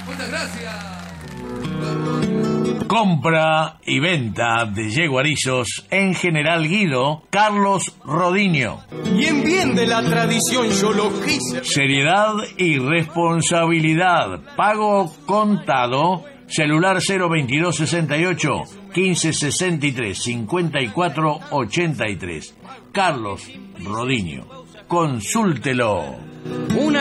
Muchas gracias. Compra y venta de yeguarizos en General Guido, Carlos Rodiño. Y en bien de la tradición yo lo quise. Seriedad y responsabilidad. Pago contado. Celular 02268 1563 5483. Carlos Rodiño. Consúltelo. Una